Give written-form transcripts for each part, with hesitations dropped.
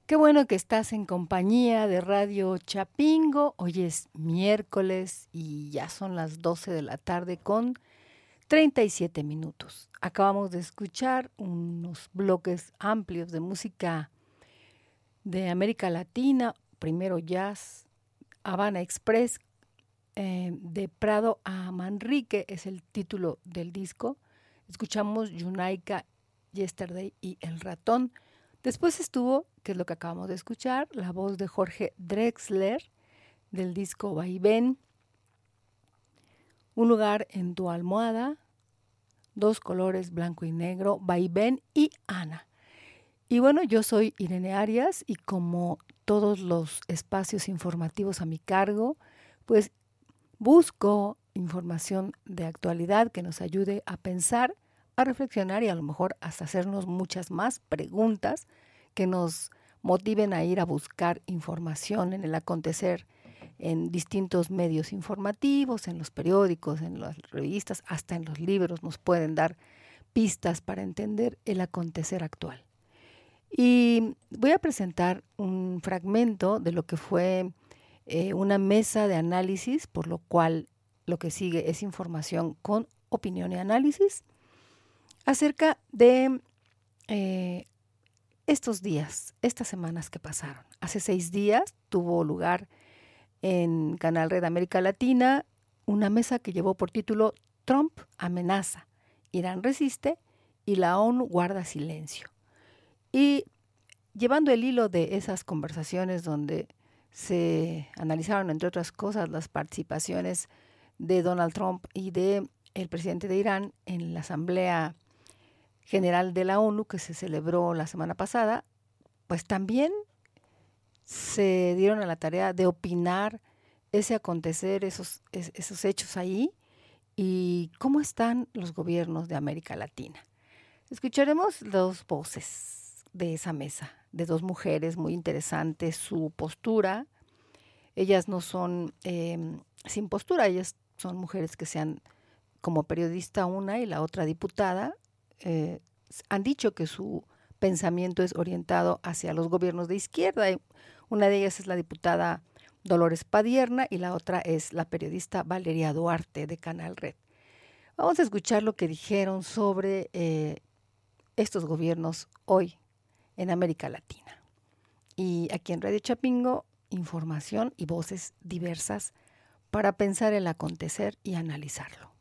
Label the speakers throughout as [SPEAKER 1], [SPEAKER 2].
[SPEAKER 1] Qué bueno que estás en compañía de Radio Chapingo. Hoy es miércoles y ya son las 12 de la tarde con 37 minutos. Acabamos de escuchar unos bloques amplios de música de América Latina. Primero jazz, Habana Express, de Prado a Manrique es el título del disco. Escuchamos Junaika, Yesterday y El Ratón. Después estuvo, que es lo que acabamos de escuchar, la voz de Jorge Drexler del disco Vaivén, Un lugar en tu almohada, Dos colores, blanco y negro, Vaivén y Ana. Y bueno, yo soy Irene Arias y como todos los espacios informativos a mi cargo, pues busco información de actualidad que nos ayude a pensar, a reflexionar y a lo mejor hasta hacernos muchas más preguntas que nos motiven a ir a buscar información en el acontecer en distintos medios informativos, en los periódicos, en las revistas, hasta en los libros nos pueden dar pistas para entender el acontecer actual. Y voy a presentar un fragmento de lo que fue una mesa de análisis, por lo cual lo que sigue es información con opinión y análisis acerca de estos días, estas semanas que pasaron. Hace 6 días tuvo lugar en Canal Red América Latina una mesa que llevó por título Trump amenaza, Irán resiste y la ONU guarda silencio. Y llevando el hilo de esas conversaciones donde se analizaron, entre otras cosas, las participaciones de Donald Trump y de el presidente de Irán en la Asamblea General de la ONU que se celebró la semana pasada, pues también se dieron a la tarea de opinar ese acontecer, esos hechos ahí y cómo están los gobiernos de América Latina. Escucharemos 2 voces de esa mesa, de 2 mujeres muy interesantes, su postura. Ellas no son sin postura, ellas son mujeres que sean como periodista una y la otra diputada. Han dicho que su pensamiento es orientado hacia los gobiernos de izquierda. Una de ellas es la diputada Dolores Padierna y la otra es la periodista Valeria Duarte de Canal Red. Vamos a escuchar lo que dijeron sobre estos gobiernos hoy en América Latina. Y aquí en Radio Chapingo, información y voces diversas para pensar el acontecer y analizarlo.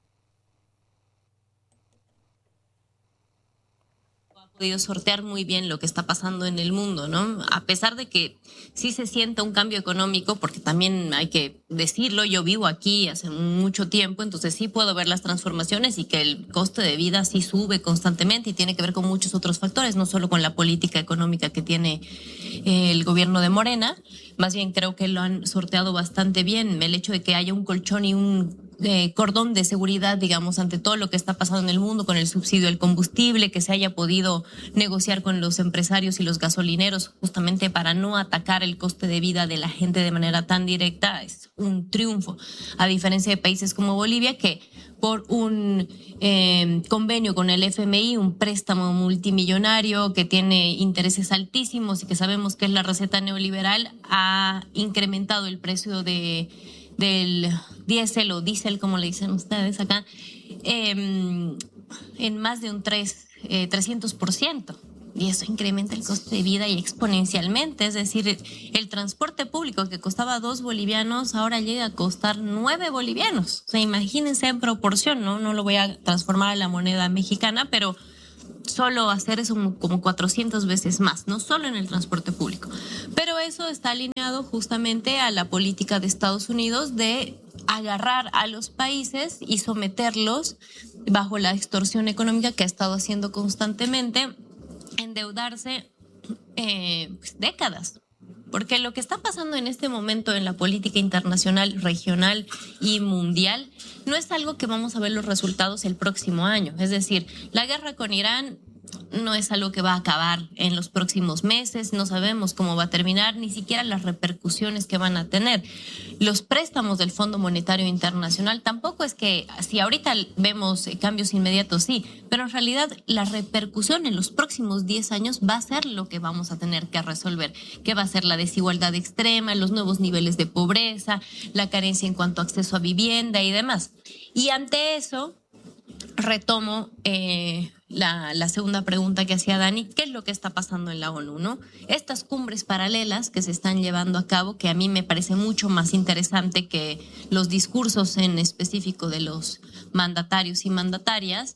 [SPEAKER 2] Podido sortear muy bien lo que está pasando en el mundo, ¿no? A pesar de que sí se sienta un cambio económico, porque también hay que decirlo, yo vivo aquí hace mucho tiempo, entonces sí puedo ver las transformaciones y que el coste de vida sí sube constantemente y tiene que ver con muchos otros factores, no solo con la política económica que tiene el gobierno de Morena. Más bien creo que lo han sorteado bastante bien. El hecho de que haya un colchón y un cordón de seguridad, digamos, ante todo lo que está pasando en el mundo con el subsidio del combustible, que se haya podido negociar con los empresarios y los gasolineros justamente para no atacar el coste de vida de la gente de manera tan directa, es un triunfo, a diferencia de países como Bolivia, que por un convenio con el FMI, un préstamo multimillonario que tiene intereses altísimos y que sabemos que es la receta neoliberal, ha incrementado el precio del diésel o diésel, como le dicen ustedes acá, en más de un 300%. Y eso incrementa el coste de vida y exponencialmente. Es decir, el transporte público que costaba 2 bolivianos ahora llega a costar 9 bolivianos. O sea, imagínense en proporción, ¿no? No lo voy a transformar a la moneda mexicana, pero solo hacer eso como 400 veces más, no solo en el transporte público. Pero eso está alineado justamente a la política de Estados Unidos de agarrar a los países y someterlos bajo la extorsión económica que ha estado haciendo constantemente, endeudarse décadas. Porque lo que está pasando en este momento en la política internacional, regional y mundial no es algo que vamos a ver los resultados el próximo año. Es decir, la guerra con Irán no es algo que va a acabar en los próximos meses, no sabemos cómo va a terminar, ni siquiera las repercusiones que van a tener. Los préstamos del Fondo Monetario Internacional tampoco es que, si ahorita vemos cambios inmediatos, sí, pero en realidad la repercusión en los próximos 10 años va a ser lo que vamos a tener que resolver, que va a ser la desigualdad extrema, los nuevos niveles de pobreza, la carencia en cuanto a acceso a vivienda y demás. Y ante eso, retomo la segunda pregunta que hacía Dani, ¿qué es lo que está pasando en la ONU, ¿no? Estas cumbres paralelas que se están llevando a cabo, que a mí me parece mucho más interesante que los discursos en específico de los mandatarios y mandatarias,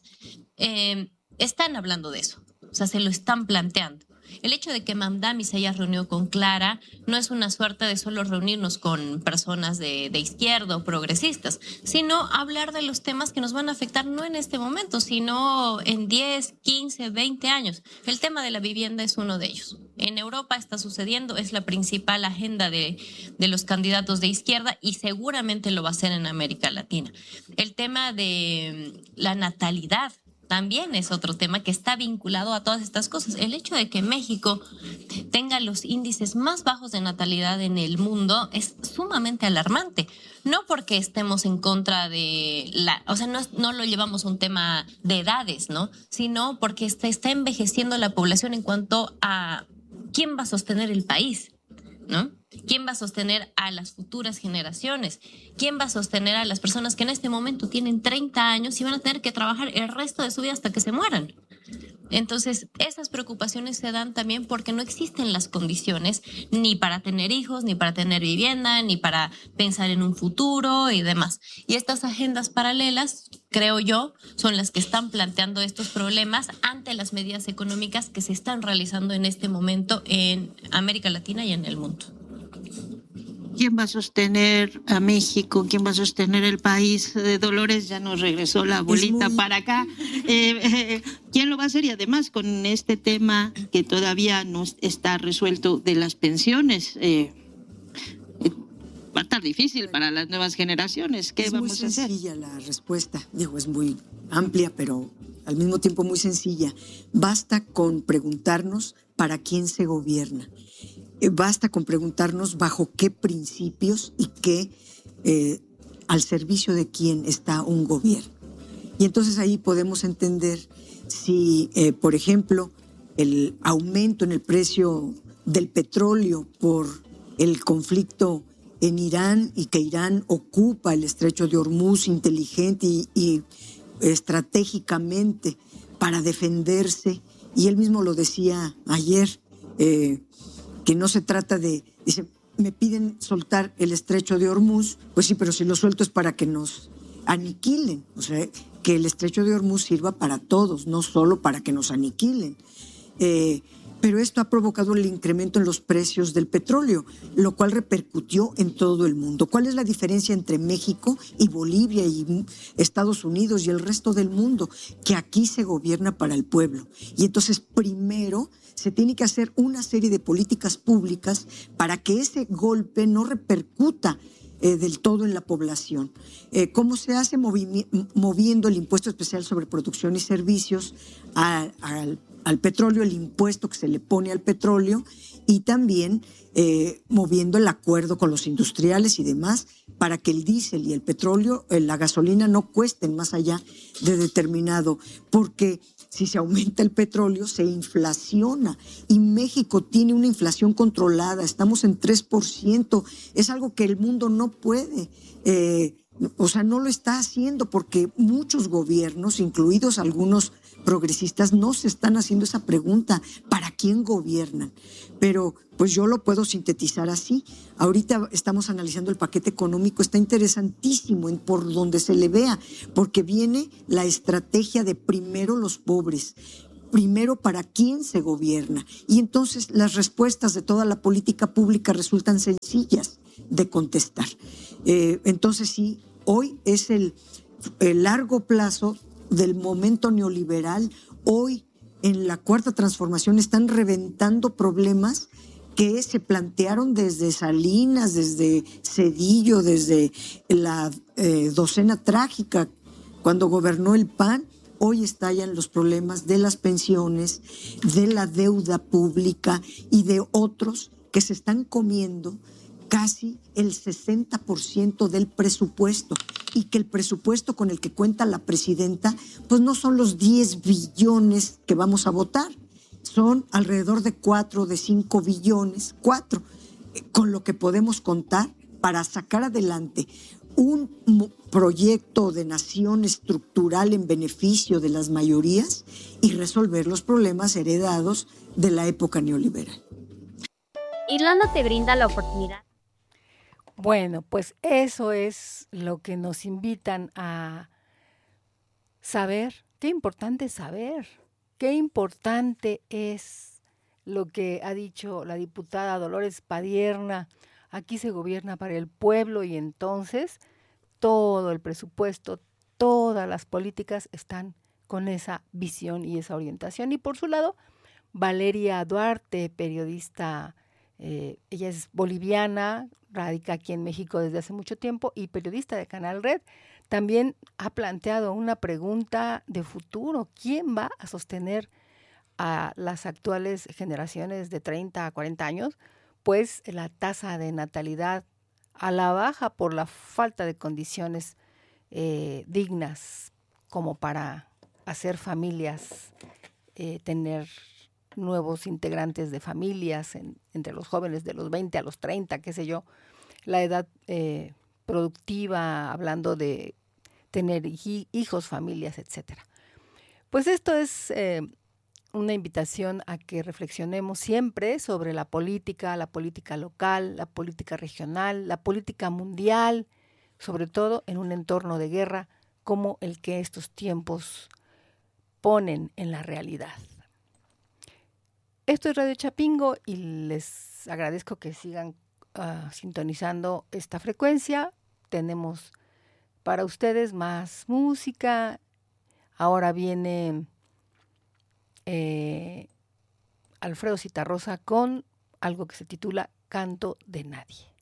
[SPEAKER 2] están hablando de eso, o sea, se lo están planteando. El hecho de que Mamdani se haya reunido con Clara no es una suerte de solo reunirnos con personas de izquierda o progresistas, sino hablar de los temas que nos van a afectar no en este momento, sino en 10, 15, 20 años. El tema de la vivienda es uno de ellos. En Europa está sucediendo, es la principal agenda de los candidatos de izquierda y seguramente lo va a ser en América Latina. El tema de la natalidad también es otro tema que está vinculado a todas estas cosas. El hecho de que México tenga los índices más bajos de natalidad en el mundo es sumamente alarmante. No porque estemos en contra de no lo llevamos a un tema de edades, ¿no? Sino porque está envejeciendo la población en cuanto a quién va a sostener el país, ¿no? ¿Quién va a sostener a las futuras generaciones? ¿Quién va a sostener a las personas que en este momento tienen 30 años y van a tener que trabajar el resto de su vida hasta que se mueran? Entonces, esas preocupaciones se dan también porque no existen las condiciones ni para tener hijos, ni para tener vivienda, ni para pensar en un futuro y demás. Y estas agendas paralelas, creo yo, son las que están planteando estos problemas ante las medidas económicas que se están realizando en este momento en América Latina y en el mundo.
[SPEAKER 3] ¿Quién va a sostener a México? ¿Quién va a sostener el país? Dolores ya nos regresó la bolita para acá. ¿Quién lo va a hacer? Y además con este tema que todavía no está resuelto de las pensiones, va a estar difícil para las nuevas generaciones. ¿Qué vamos a hacer?
[SPEAKER 4] Es muy sencilla la respuesta. Es muy amplia, pero al mismo tiempo muy sencilla. Basta con preguntarnos para quién se gobierna. Basta con preguntarnos bajo qué principios y al servicio de quién está un gobierno. Y entonces ahí podemos entender si, por ejemplo, el aumento en el precio del petróleo por el conflicto en Irán y que Irán ocupa el estrecho de Hormuz inteligente y estratégicamente para defenderse. Y él mismo lo decía ayer, que no se trata dice, me piden soltar el estrecho de Hormuz, pues sí, pero si lo suelto es para que nos aniquilen, o sea, que el estrecho de Hormuz sirva para todos, no solo para que nos aniquilen. Pero esto ha provocado el incremento en los precios del petróleo, lo cual repercutió en todo el mundo. ¿Cuál es la diferencia entre México y Bolivia y Estados Unidos y el resto del mundo? Que aquí se gobierna para el pueblo. Y entonces primero se tiene que hacer una serie de políticas públicas para que ese golpe no repercuta del todo en la población. ¿Cómo se hace? Moviendo el impuesto especial sobre producción y servicios al petróleo, el impuesto que se le pone al petróleo, y también moviendo el acuerdo con los industriales y demás para que el diésel y el petróleo, la gasolina, no cuesten más allá de determinado, porque si se aumenta el petróleo se inflaciona y México tiene una inflación controlada, estamos en 3%, es algo que el mundo no puede, no lo está haciendo porque muchos gobiernos, incluidos algunos progresistas, no se están haciendo esa pregunta, ¿para quién gobiernan? Pero pues yo lo puedo sintetizar así. Ahorita estamos analizando el paquete económico, está interesantísimo por donde se le vea, porque viene la estrategia de primero los pobres, primero para quién se gobierna. Y entonces las respuestas de toda la política pública resultan sencillas de contestar. Entonces sí, hoy es el largo plazo del momento neoliberal. Hoy en la Cuarta Transformación están reventando problemas que se plantearon desde Salinas, desde Zedillo, desde la docena trágica cuando gobernó el PAN. hoy estallan los problemas de las pensiones, de la deuda pública y de otros que se están comiendo casi el 60% del presupuesto, y que el presupuesto con el que cuenta la presidenta pues no son los 10 billones que vamos a votar, son alrededor de 4, de 5 billones, 4, con lo que podemos contar para sacar adelante un proyecto de nación estructural en beneficio de las mayorías y resolver los problemas heredados de la época neoliberal.
[SPEAKER 5] Irlanda te brinda la oportunidad.
[SPEAKER 1] Bueno, pues eso es lo que nos invitan a saber. Qué importante saber, qué importante es lo que ha dicho la diputada Dolores Padierna. Aquí se gobierna para el pueblo y entonces todo el presupuesto, todas las políticas están con esa visión y esa orientación. Y por su lado, Valeria Duarte, periodista, ella es boliviana, radica aquí en México desde hace mucho tiempo y periodista de Canal Red, también ha planteado una pregunta de futuro. ¿Quién va a sostener a las actuales generaciones de 30 a 40 años? Pues la tasa de natalidad a la baja por la falta de condiciones dignas como para hacer familias, tener nuevos integrantes de familias entre los jóvenes de los 20 a los 30, qué sé yo, la edad productiva, hablando de tener hijos, familias, etcétera. Pues esto es una invitación a que reflexionemos siempre sobre la política local, la política regional, la política mundial, sobre todo en un entorno de guerra como el que estos tiempos ponen en la realidad. Esto es Radio Chapingo y les agradezco que sigan sintonizando esta frecuencia. Tenemos para ustedes más música. Ahora viene Alfredo Zitarrosa con algo que se titula Canto de Nadie.